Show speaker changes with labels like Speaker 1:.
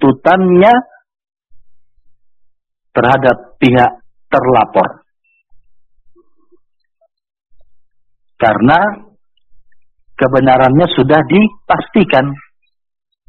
Speaker 1: tuntutannya terhadap pihak terlapor. Karena kebenarannya sudah dipastikan.